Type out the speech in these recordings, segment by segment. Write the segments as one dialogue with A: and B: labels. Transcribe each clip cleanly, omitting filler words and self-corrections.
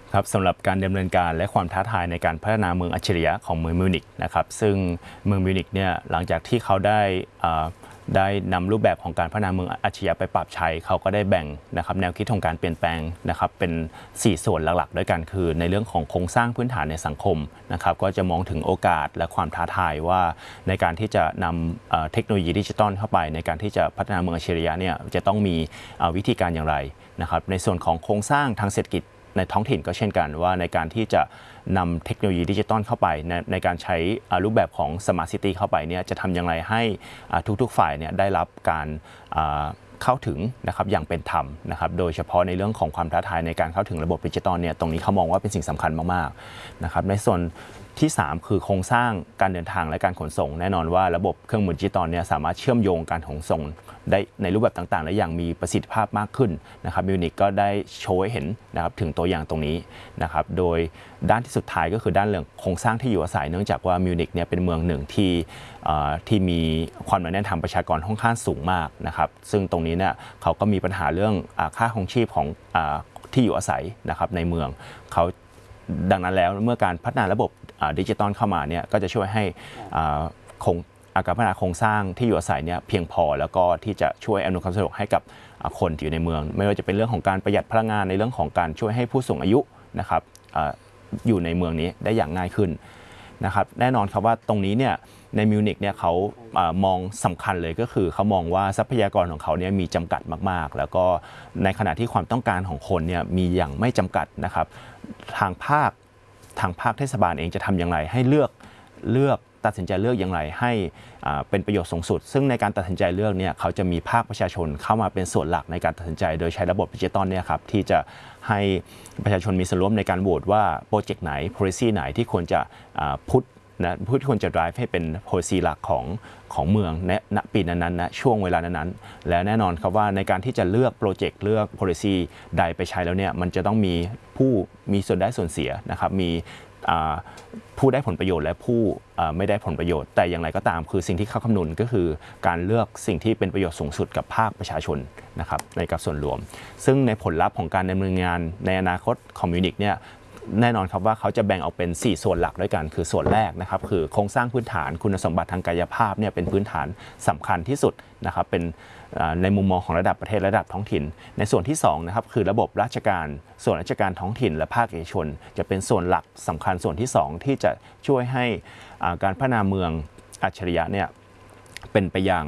A: ครับสำหรับการดำเนินการและความท้าทายในการพัฒนาเมืองอัจฉริยะของเมืองมิวนิกนะครับซึ่งเมืองมิวนิกเนี่ยหลังจากที่เขาได้นำรูปแบบของการพัฒนาเมืองอัจฉริยะไปปรับใช้เขาก็ได้แบ่งนะครับแนวคิดของการเปลี่ยนแปลงนะครับเป็น4ส่วนหลักๆด้วยกันคือในเรื่องของโครงสร้างพื้นฐานในสังคมนะครับก็จะมองถึงโอกาสและความท้าทายว่าในการที่จะนำเทคโนโลยีดิจิทัลเข้าไปในการที่จะพัฒนาเมืองอัจฉริยะเนี่ยจะต้องมีวิธีการอย่างไรนะครับในส่วนของโครงสร้างทางเศรษฐกิจในท้องถิ่นก็เช่นกันว่าในการที่จะนำเทคโนโลยีดิจิตอลเข้าไปในการใช้รูปแบบของ Smart City เข้าไปเนี่ยจะทำอย่างไรให้ทุกๆฝ่ายเนี่ยได้รับการเข้าถึงนะครับอย่างเป็นธรรมนะครับโดยเฉพาะในเรื่องของความท้าทายในการเข้าถึงระบบดิจิตอลเนี่ยตรงนี้เขามองว่าเป็นสิ่งสำคัญมากๆนะครับในส่วนที่3คือโครงสร้างการเดินทางและการขนส่งแน่นอนว่าระบบเครื่องมือดิจิตอลเนี่ยสามารถเชื่อมโยงการขนส่งได้ในรูปแบบต่างๆและอย่างมีประสิทธิภาพมากขึ้นนะครับมิวนิกก็ได้โชว์ให้เห็นนะครับถึงตัวอย่างตรงนี้นะครับโดยด้านที่สุดท้ายก็คือด้านเรื่องโครงสร้างที่อยู่อาศัยเนื่องจากว่ามิวนิกเนี่ยเป็นเมืองหนึ่งที่มีความหนาแน่นทางประชากรค่อนข้างสูงมากนะครับซึ่งตรงนี้เนี่ยเขาก็มีปัญหาเรื่องค่าครองชีพของที่อยู่อาศัยนะครับในเมืองเขาดังนั้นแล้วเมื่อการพัฒนาระบบดิจิตอลเข้ามาเนี่ยก็จะช่วยให้การพัฒนาโครงสร้างที่อยู่อาศัยเนี่ยเพียงพอแล้วก็ที่จะช่วยอำนวยความสะดวกให้กับคนที่อยู่ในเมืองไม่ว่าจะเป็นเรื่องของการประหยัดพลังงานในเรื่องของการช่วยให้ผู้สูงอายุนะครับอยู่ในเมืองนี้ได้อย่างง่ายขึ้นนะครับแน่นอนครับว่าตรงนี้เนี่ยในมิวนิกเนี่ยเขามองสำคัญเลยก็คือเขามองว่าทรัพยากรของเขาเนี่ยมีจำกัดมากๆแล้วก็ในขณะที่ความต้องการของคนเนี่ยมีอย่างไม่จำกัดนะครับทางภาคเทศบาลเองจะทำอย่างไรให้เลือกตัดสินใจเลือกอย่างไรให้เป็นประโยชน์สูงสุดซึ่งในการตัดสินใจเลือกเนี่ยเขาจะมีภาคประชาชนเข้ามาเป็นส่วนหลักในการตัดสินใจโดยใช้ระบบดิจิตอลเนี่ยครับที่จะให้ประชาชนมีส่วนร่วมในการโหวตว่าโปรเจกต์ไหน policy ไหนที่ควรจะที่ควรจะ drive ให้เป็น policy หลักของเมืองณปีนั้นๆนะช่วงเวลานั้นๆและแน่นอนครับว่าในการที่จะเลือกโปรเจกต์เลือก policy ใดไปใช้แล้วเนี่ยมันจะต้องมีผู้มีส่วนได้ส่วนเสียนะครับมีผู้ได้ผลประโยชน์และผู้ไม่ได้ผลประโยชน์แต่อย่างไรก็ตามคือสิ่งที่เขาคำนึงก็คือการเลือกสิ่งที่เป็นประโยชน์สูงสุดกับภาคประชาชนนะครับในกับส่วนรวมซึ่งในผลลัพธ์ของการดำเนินงานในอนาคตของมิวนิกเนี่ยแน่นอนครับว่าเขาจะแบ่งออกเป็น4ส่วนหลักด้วยกันคือส่วนแรกนะครับคือโครงสร้างพื้นฐานคุณสมบัติทางกายภาพเนี่ยเป็นพื้นฐานสำคัญที่สุดนะครับเป็นในมุมมองของระดับประเทศระดับท้องถิ่นในส่วนที่2นะครับคือระบบราชการส่วนราชการท้องถิ่นและภาคเอกชนจะเป็นส่วนหลักสำคัญส่วนที่2ที่จะช่วยให้การพัฒนาเมืองอัจฉริยะเนี่ยเป็นไปอย่าง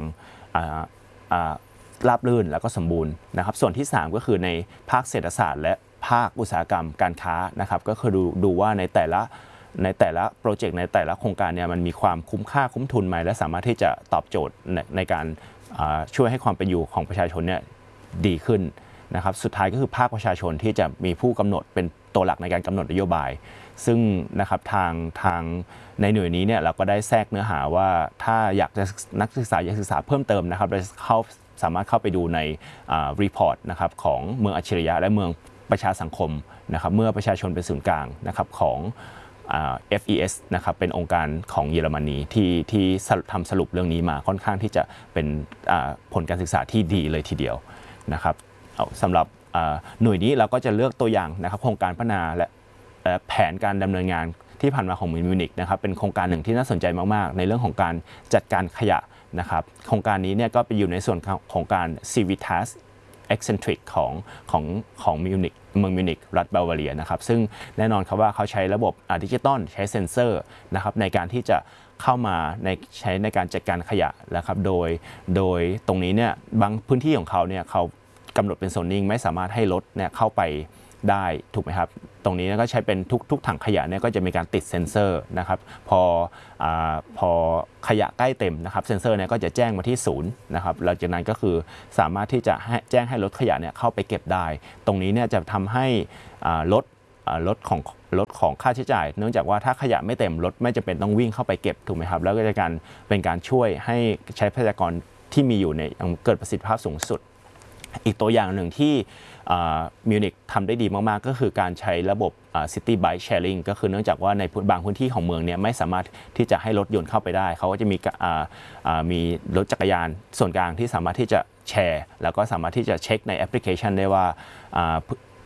A: ราบรื่นแล้วก็สมบูรณ์นะครับส่วนที่3ก็คือในภาคเศรษฐศาสตร์และภาคอุตสาหกรรมการค้านะครับก็คือดูว่าในแต่ละโปรเจกต์ในแต่ละโครงการเนี่ยมันมีความคุ้มค่าคุ้มทุนไหมและสามารถที่จะตอบโจทย์ในการช่วยให้ความเป็นอยู่ของประชาชนเนี่ยดีขึ้นนะครับสุดท้ายก็คือภาคประชาชนที่จะมีผู้กำหนดเป็นตัวหลักในการกำหนดนโยบายซึ่งนะครับทางในหน่วยนี้เนี่ยเราก็ได้แทรกเนื้อหาว่าถ้าอยากจะนักศึกษาอยากศึกษาเพิ่มเติมนะครับเราสามารถเข้าไปดูในรีพอร์ตนะครับของเมืองอัจฉริยะและเมืองประชาสังคมนะครับเมื่อประชาชนเป็นศูนย์กลางนะครับของFES นะครับเป็นองค์การของเยอรมนีที่ทำสรุปเรื่องนี้มาค่อนข้างที่จะเป็นผลการศึกษาที่ดีเลยทีเดียวนะครับสำหรับหน่วยนี้เราก็จะเลือกตัวอย่างนะครับโครงการพัฒนาและแผนการดำเนินงานที่ผ่านมาของมิวนิกนะครับเป็นโครงการหนึ่งที่น่าสนใจมากๆในเรื่องของการจัดการขยะนะครับโครงการนี้เนี่ยก็ไปอยู่ในส่วนของการ Civitas Eccentric ของมิวนิกเมืองมิวนิกรัฐบาวาเรียนะครับซึ่งแน่นอนครับว่าเขาใช้ระบบดิจิตอลใช้เซ็นเซอร์นะครับในการที่จะเข้ามาใช้ในการจัดการขยะนะครับโดยตรงนี้เนี่ยบางพื้นที่ของเขาเนี่ยเขากำหนดเป็นโซนนิ่งไม่สามารถให้รถเนี่ยเข้าไปได้ถูกไหมครับตรงนี้ก็ใช้เป็นทุกถังขยะเนี่ยก็จะมีการติดเซ็นเซอร์นะครับพอขยะใกล้เต็มนะครับเซ็นเซอร์เนี่ยก็จะแจ้งมาที่ศูนย์นะครับหลังจากนั้นก็คือสามารถที่จะแจ้งให้รถขยะเนี่ยเข้าไปเก็บได้ตรงนี้เนี่ยจะทำให้ลดของค่าใช้จ่ายเนื่องจากว่าถ้าขยะไม่เต็มรถไม่จำเป็นต้องวิ่งเข้าไปเก็บถูกไหมครับแล้วก็จะเป็นการช่วยให้ใช้ทรัพยากรที่มีอยู่ในเกิดประสิทธิภาพสูงสุดอีกตัวอย่างหนึ่งที่มิวนิกทำได้ดีมากๆก็คือการใช้ระบบ City Bike Sharing ก็คือเนื่องจากว่าในบางพื้นที่ของเมืองเนี่ยไม่สามารถที่จะให้รถยนต์เข้าไปได้เขาก็จะมีรถจักรยานส่วนกลางที่สามารถที่จะแชร์แล้วก็สามารถที่จะเช็คในแอปพลิเคชันได้ว่า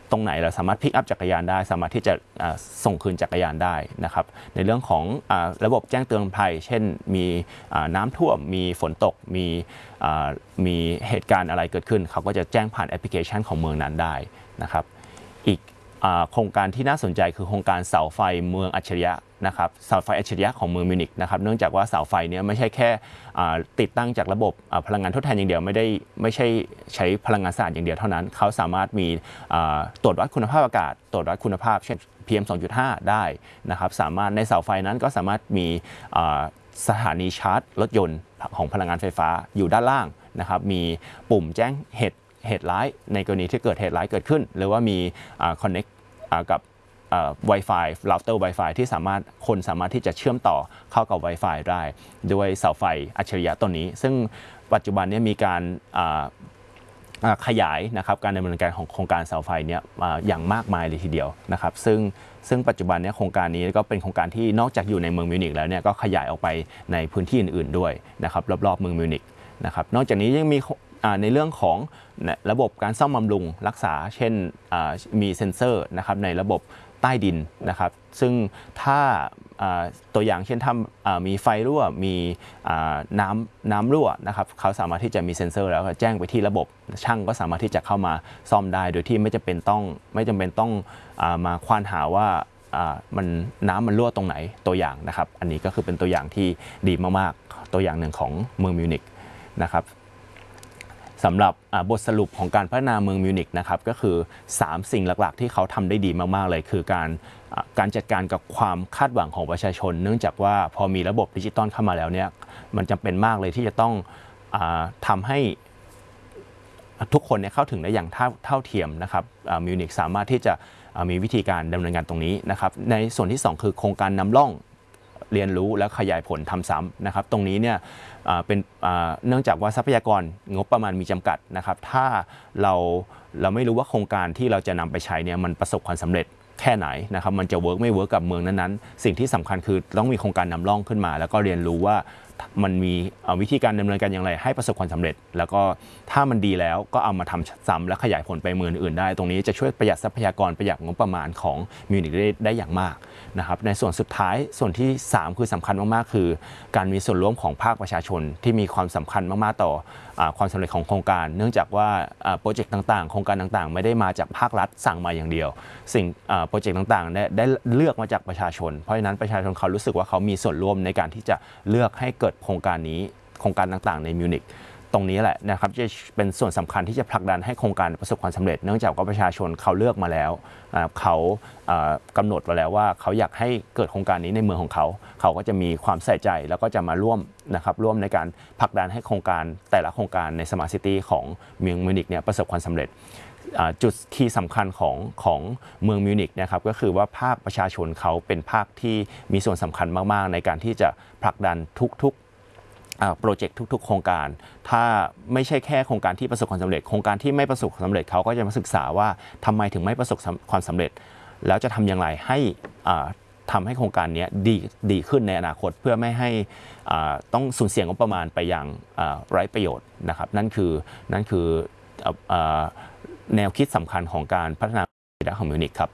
A: ตรงไหนเราสามารถพิกอัพจักรยานได้สามารถที่จะส่งคืนจักรยานได้นะครับในเรื่องของระบบแจ้งเตือนภัยเช่นมีน้ำท่วมมีฝนตกมีเหตุการณ์อะไรเกิดขึ้นเขาก็จะแจ้งผ่านแอปพลิเคชันของเมืองนั้นได้นะครับอีกโครงการที่น่าสนใจคือโครงการเสาไฟเมืองอัจฉริยะนะครับเสาไฟอัจฉริยะของเมืองมิวนิกนะครับเนื่องจากว่าเสาไฟนี้ไม่ใช่แค่ติดตั้งจากระบบพลังงานทดแทนอย่างเดียวไม่ใช่ใช้พลังงานสะอาดอย่างเดียวเท่านั้นเขาสามารถมีตรวจวัดคุณภาพอากาศตรวจวัดคุณภาพเช่น PM 2.5 ได้นะครับสามารถในเสาไฟนั้นก็สามารถมีสถานีชาร์จรถยนต์ของพลังงานไฟฟ้าอยู่ด้านล่างนะครับมีปุ่มแจ้งเหตุร้ายในกรณีที่เกิดเหตุร้ายเกิดขึ้นหรือว่ามีconnect กับWi-Fi router Wi-Fi ที่คนสามารถที่จะเชื่อมต่อเข้ากับ Wi-Fi ได้ด้วยเสาไฟอัจฉริยะตัวนี้ซึ่งปัจจุบันนี้มีการขยายนะครับการดำเนินการของโครงการเสาไฟเนี่ยอย่างมากมายเลยทีเดียวนะครับซึ่งปัจจุบันนี้โครงการนี้ก็เป็นโครงการที่นอกจากอยู่ในเมืองมิวนิกแล้วเนี่ยก็ขยายออกไปในพื้นที่อื่นๆด้วยนะครับรอบๆเมืองมิวนิกนะครับนอกจากนี้ยังมีในเรื่องของระบบการซ่อมบำรุงรักษาเช่นมีเซ็นเซอร์นะครับในระบบใต้ดินนะครับซึ่งถ้าตัวอย่างเช่นถ้ามีไฟรั่วมีน้ำรั่วนะครับเขาสามารถที่จะมีเซ็นเซอร์แล้วแจ้งไปที่ระบบช่างก็สามารถที่จะเข้ามาซ่อมได้โดยที่ไม่จำเป็นต้องมาควานหาว่าน้ำมันรั่วตรงไหนตัวอย่างนะครับอันนี้ก็คือเป็นตัวอย่างที่ดีมากๆตัวอย่างหนึ่งของเมืองมิวนิกนะครับสำหรับบทสรุปของการพัฒนาเมืองมิวนิกนะครับก็คือ3สิ่งหลักๆที่เขาทำได้ดีมากๆเลยคือการจัดการกับความคาดหวังของประชาชนเนื่องจากว่าพอมีระบบดิจิตอลเข้ามาแล้วเนี่ยมันจำเป็นมากเลยที่จะต้องทำให้ทุกคนเข้าถึงได้อย่างเท่าเทียมนะครับมิวนิกสามารถที่จะมีวิธีการดำเนินการตรงนี้นะครับในส่วนที่2คือโครงการนำร่องเรียนรู้และขยายผลทำซ้ำนะครับตรงนี้เนี่ยเป็นเนื่องจากว่าทรัพยากรงบประมาณมีจำกัดนะครับถ้าเราไม่รู้ว่าโครงการที่เราจะนำไปใช้เนี่ยมันประสบความสำเร็จแค่ไหนนะครับมันจะเวิร์กไม่เวิร์กกับเมืองนั้นๆสิ่งที่สำคัญคือต้องมีโครงการนำร่องขึ้นมาแล้วก็เรียนรู้ว่ามันมีวิธีการดำเนินการอย่างไรให้ประสบความสำเร็จแล้วก็ถ้ามันดีแล้วก็เอามาทำซ้ำและขยายผลไปเมืองอื่นได้ตรงนี้จะช่วยประหยัดทรัพยากรประหยัดงบประมาณของมิวนิกได้อย่างมากนะครับในส่วนสุดท้ายส่วนที่3คือสำคัญมากๆคือการมีส่วนร่วมของภาคประชาชนที่มีความสำคัญมากๆต่อความสำเร็จของโครงการเนื่องจากว่าโปรเจกต์ต่างๆโครงการต่างๆไม่ได้มาจากภาครัฐสั่งมาอย่างเดียวสิ่งโปรเจกต์ต่างๆได้เลือกมาจากประชาชนเพราะฉะนั้นประชาชนเขารู้สึกว่าเขามีส่วนร่วมในการที่จะเลือกให้เกิดโครงการนี้โครงการต่างๆในมิวนิกตรงนี้แหละนะครับจะเป็นส่วนสำคัญที่จะผลักดันให้โครงการประสบความสำเร็จเนื่องจากว่าประชาชนเขาเลือกมาแล้วเขากำหนดไว้แล้วว่าเขาอยากให้เกิดโครงการนี้ในเมืองของเขาก็จะมีความใส่ใจแล้วก็จะมาร่วมในการผลักดันให้โครงการแต่ละโครงการในสมาร์ทซิตี้ของเมืองมิวนิกเนี่ยประสบความสำเร็จจุดที่สำคัญของเมืองมิวนิกนะครับก็คือว่าภาคประชาชนเขาเป็นภาคที่มีส่วนสำคัญมากๆในการที่จะผลักดันทุกโปรเจกต์ทุกๆโครงการถ้าไม่ใช่แค่โครงการที่ประสบความสำเร็จโครงการที่ไม่ประสบความสำเร็จเขาก็จะมาศึกษาว่าทำไมถึงไม่ประสบความสำเร็จแล้วจะทำอย่างไรให้ทำให้โครงการนี้ดีขึ้นในอนาคตเพื่อไม่ให้ต้องสูญเสียงบประมาณไปอย่างไร้ประโยชน์นะครับนั่นคือแนวคิดสำคัญของการพัฒนาของมิวนิกครับ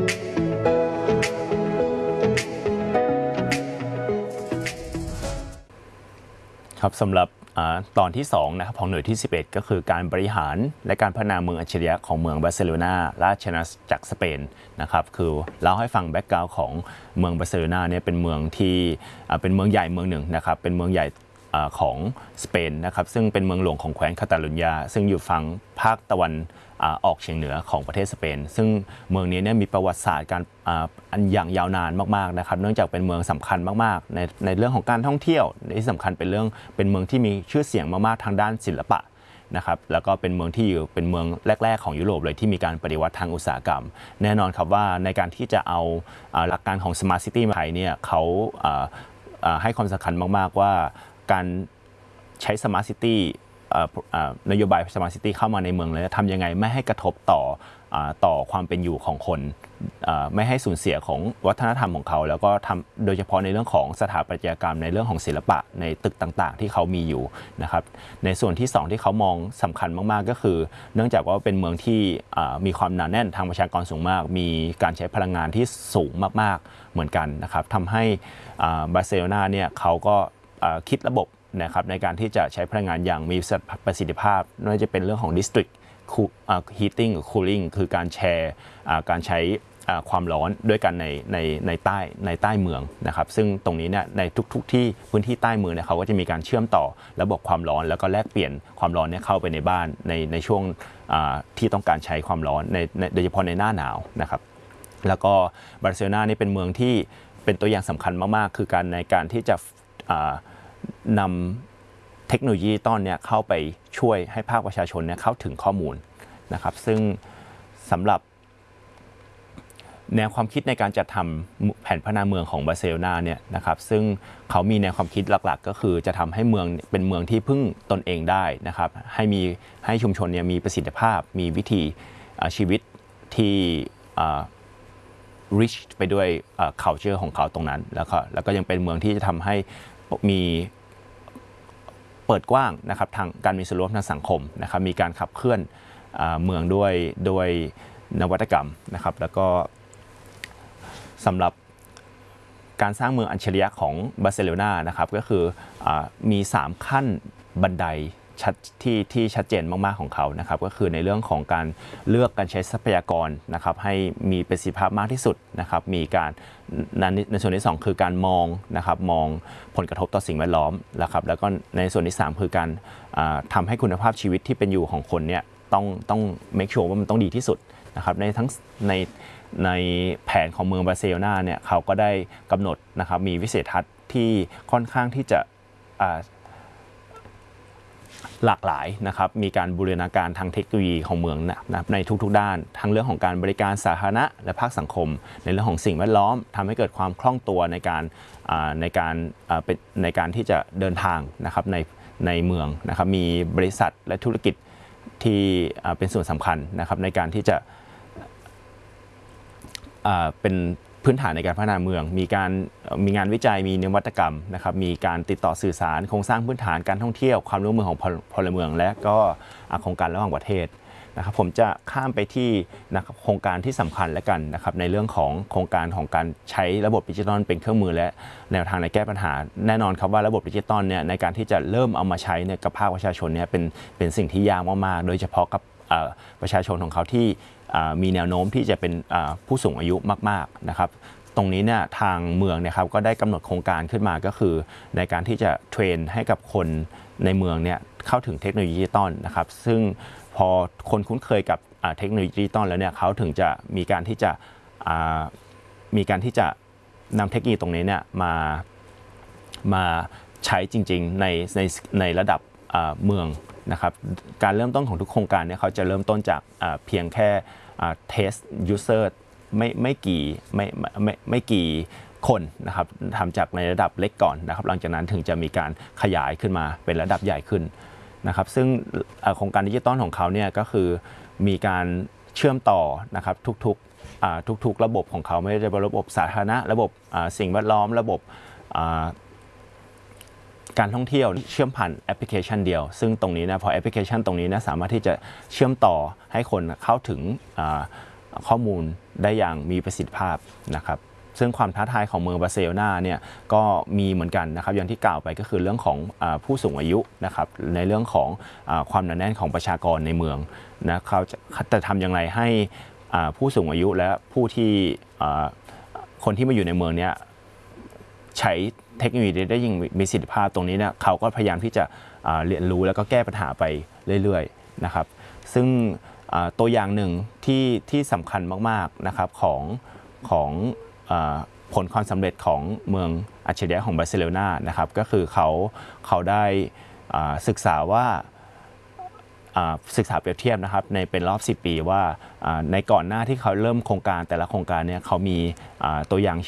A: ครับสำหรับตอนที่2นะครับของหน่วยที่11ก็คือการบริหารและการพัฒนาเมืองอัจฉริยะของเมืองบาร์เซโลนาราชอาณาจักรสเปนนะครับคือเล่าให้ฟังแบ็กกราวด์ของเมืองบาร์เซโลนาเนี่ยเป็นเมืองที่เป็นเมืองใหญ่เมืองหนึ่งนะครับเป็นเมืองใหญ่ของสเปนนะครับซึ่งเป็นเมืองหลวงของแคว้นคาตาลุญญาซึ่งอยู่ฝั่งภาคตะวันออกเฉียงเหนือของประเทศสเปนซึ่งเมืองนี้เนี่ยมีประวัติศาสตร์การอันอย่างยาวนานมากๆนะครับเนื่องจากเป็นเมืองสำคัญมากๆในเรื่องของการท่องเที่ยวที่สำคัญเป็นเมืองที่มีชื่อเสียงมากๆทางด้านศิลปะนะครับแล้วก็เป็นเมืองที่เป็นเมืองแรกๆของยุโรปเลยที่มีการปฏิวัติทางอุตสาหกรรมแน่นอนครับว่าในการที่จะเอาหลักการของ Smart City มาใช้เนี่ยเขาให้ความสำคัญมากๆว่าการใช้ Smart Cityนโยบาย Smart City เข้ามาในเมืองเลยทำยังไงไม่ให้กระทบต่อต่อความเป็นอยู่ของคนไม่ให้สูญเสียของวัฒนธรรมของเขาแล้วก็ทำโดยเฉพาะในเรื่องของสถาปัตยกรรมในเรื่องของศิลปะในตึกต่างๆที่เขามีอยู่นะครับในส่วนที่2ที่เขามองสำคัญมากๆก็คือเนื่องจากว่าเป็นเมืองที่มีความหนาแน่นทางประชากรสูงมากมีการใช้พลังงานที่สูงมากๆเหมือนกันนะครับทำให้บาร์เซโลนาเนี่ยเขาก็คิดระบบนะครับในการที่จะใช้พลังงานอย่างมีประสิทธิภาพไม่ว่าจะเป็นเรื่องของ district heating หรือ cooling คือการแชร์การใช้ความร้อนด้วยกันในใต้เมืองนะครับซึ่งตรงนี้เนี่ยในทุกที่พื้นที่ใต้เมืองเนี่ยเขาก็จะมีการเชื่อมต่อระบบความร้อนแล้วก็แลกเปลี่ยนความร้อนเนี่ยเข้าไปในบ้านในช่วงที่ต้องการใช้ความร้อนโดยเฉพาะในหน้าหนาวนะครับแล้วก็บาร์เซโลนานี่เป็นเมืองที่เป็นตัวอย่างสำคัญมากๆคือในการที่จะนำเทคโนโลยีดิจิตอลเนี่ยเข้าไปช่วยให้ภาคประชาชนเนี่ยเข้าถึงข้อมูลนะครับซึ่งสำหรับแนวความคิดในการจัดทำแผนพัฒนาเมืองของบาร์เซโลนาเนี่ยนะครับซึ่งเขามีแนวความคิดหลักๆก็คือจะทำให้เมืองเป็นเมืองที่พึ่งตนเองได้นะครับให้ชุมชนเนี่ยมีประสิทธิภาพมีวิถีชีวิตที่ rich ไปด้วย culture ของเขาตรงนั้นแล้วก็ยังเป็นเมืองที่จะทำให้มีเปิดกว้างนะครับทางการมีส่วนร่วมทางสังคมนะครับมีการขับเคลื่อนเมืองด้วยนวัตกรรมนะครับแล้วก็สำหรับการสร้างเมืองอัจฉริยะของบาร์เซโลนานะครับก็คือมี3ขั้นบันไดที่ชัดเจนมากๆของเขานะครับก็คือในเรื่องของการเลือกการใช้ทรัพยากรนะครับให้มีประสิทธิภาพมากที่สุดนะครับมีการในส่วนที่2คือการมองนะครับมองผลกระทบต่อสิ่งแวดล้อมนะครับแล้วก็ในส่วนที่3คือการทำให้คุณภาพชีวิตที่เป็นอยู่ของคนเนี่ยต้อง make sure ว่ามันต้องดีที่สุดนะครับในแผนของเมืองบาร์เซโลนาเนี่ยเขาก็ได้กำหนดนะครับมีวิสัยทัศน์ที่ค่อนข้างที่จะหลากหลายนะครับมีการบูรณาการทางเทคโนโลยีของเมืองนะครับในทุกๆด้านทั้งเรื่องของการบริการสาธารณะและภาคสังคมในเรื่องของสิ่งแวดล้อมทำให้เกิดความคล่องตัวในการที่จะเดินทางนะครับในเมืองนะครับมีบริษัทและธุรกิจที่เป็นส่วนสำคัญนะครับในการที่จะเป็นพื้นฐานในการพัฒนาเมืองมีงานวิจัยมีนวัตกรรมนะครับมีการติดต่อสื่อสารโครงสร้างพื้นฐานการท่องเที่ยวความร่วมมือของพลเมืองและก็โครงการระหว่างประเทศนะครับผมจะข้ามไปที่นะครับโครงการที่สำคัญแล้วกันนะครับในเรื่องของโครงการของการใช้ระบบดิจิทัลเป็นเครื่องมือและแนวทางในแก้ปัญหาแน่นอนครับว่าระบบดิจิทัลเนี่ยในการที่จะเริ่มเอามาใช้เนี่ยกับภาคประชาชนเนี่ยเป็นสิ่งที่ยากมากๆโดยเฉพาะกับประชาชนของเขาที่มีแนวโน้มที่จะเป็นผู้สูงอายุมากๆนะครับตรงนี้เนี่ยทางเมืองเนี่ยครับก็ได้กำหนดโครงการขึ้นมาก็คือในการที่จะเทรนให้กับคนในเมืองเนี่ยเข้าถึงเทคโนโลยีดิจิตอลนะครับซึ่งพอคนคุ้นเคยกับเทคโนโลยีดิจิตอลแล้วเนี่ยเขาถึงจะมีการที่จะนำเทคโนโลยีตรงนี้เนี่ยมาใช้จริงๆในระดับเมืองนะครับการเริ่มต้นของทุกโครงการเนี่ยเขาจะเริ่มต้นจากเพียงแค่test user ไม่กี่คนนะครับทำจากในระดับเล็กก่อนนะครับหลังจากนั้นถึงจะมีการขยายขึ้นมาเป็นระดับใหญ่ขึ้นนะครับซึ่งโครงการดิจิตอลของเขาเนี่ยก็คือมีการเชื่อมต่อนะครับทุกระบบของเขาไม่ว่าจะเป็นระบบสาธารณะระบบสิ่งแวดล้อมระบบการท่องเที่ยวเชื่อมผ่านแอปพลิเคชันเดียวซึ่งตรงนี้นะพอแอปพลิเคชันตรงนี้นะสามารถที่จะเชื่อมต่อให้คนเข้าถึงข้อมูลได้อย่างมีประสิทธิภาพนะครับซึ่งความท้าทายของเมืองบาร์เซโลนาเนี่ยก็มีเหมือนกันนะครับอย่างที่กล่าวไปก็คือเรื่องของผู้สูงอายุนะครับในเรื่องของความหนาแน่นของประชากรในเมืองนะเขาจะทำอย่างไรให้ผู้สูงอายุและผู้ที่คนที่มาอยู่ในเมืองเนี้ยใช้เทคโนโลยีได้ยิ่งมีประสิทธิภาพตรงนี้เนี่ยเขาก็พยายามที่จะเรียนรู้แล้วก็แก้ปัญหาไปเรื่อยๆนะครับซึ่งตัวอย่างหนึ่งที่สำคัญมากๆนะครับของผลความสำเร็จของเมืองอัจฉริยะของบาร์เซโลนานะครับก็คือเขาได้ศึกษาเปรียบเทียบนะครับในเป็นรอบ10 ปีว่าในก่อนหน้าที่เขาเริ่มโครงการแต่ละโครงการเนี่ยเขามีตัวอย่าง